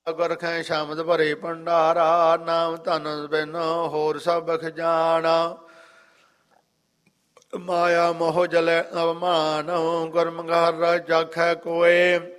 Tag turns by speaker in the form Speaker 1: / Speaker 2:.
Speaker 1: ਗੁਰ ਖੈ ਸ਼ਬਦ ਭਰੇ ਭੰਡਾਰਾ, ਨਾਮ ਧਨ ਬਿਨ ਹੋਰ ਸਭ ਖਜ਼ਾਨਾ। ਮਾਇਆ ਮੋਹ ਜਲੈ ਅਵਮਾਨ, ਗੁਰਮੁਖ ਹਰਿ ਰਾਇ ਚਾਖੈ ਕੋਇ,